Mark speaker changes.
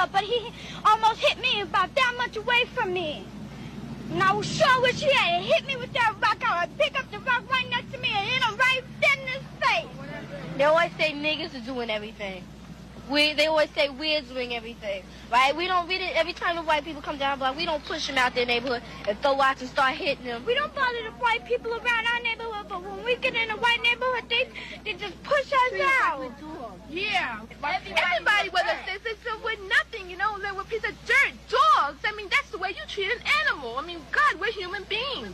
Speaker 1: but he almost hit me about that much away from me. And I sure wish he had hit me with that rock. I would pick up the rock right next to me and hit him right dead in his face.
Speaker 2: They always say niggas are doing everything. They always say we're doing everything, right? Every time the white people come down the block, we don't push them out their neighborhood and throw rocks and start hitting them.
Speaker 1: We don't bother the white people around our neighborhood, but when we get in a white neighborhood, they just push us out.
Speaker 3: Yeah. Everybody was a citizen with nothing, you know, they were a piece of dirt, dogs. I mean, that's the way you treat an animal. I mean, God, we're human beings.